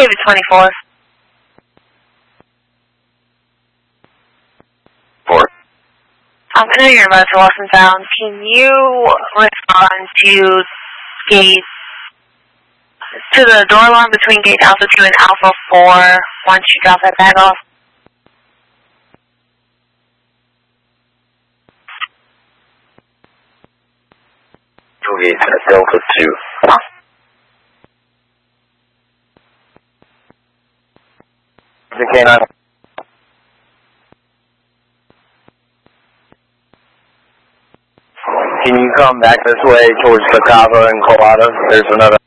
David 24. 4. I know you're about to lost and found. Can you respond to gate, to the door alarm between gate Alpha 2 and Alpha 4 once you drop that bag off? Okay, Delta 2. Oh. The K9. Can you come back this way towards Pacava and Colada? There's another